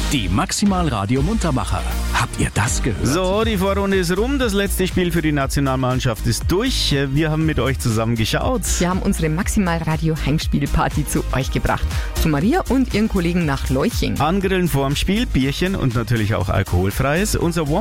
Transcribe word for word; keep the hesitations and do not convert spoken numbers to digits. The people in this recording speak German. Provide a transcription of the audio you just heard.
Die Maximal Radio Muntermacher. Habt ihr das gehört? So, die Vorrunde ist rum. Das letzte Spiel für die Nationalmannschaft ist durch. Wir haben mit euch zusammen geschaut. Wir haben unsere Maximal Radio Heimspielparty zu euch gebracht. Zu Maria und ihren Kollegen nach Leuching. Angrillen vorm Spiel, Bierchen und natürlich auch alkoholfreies. Unser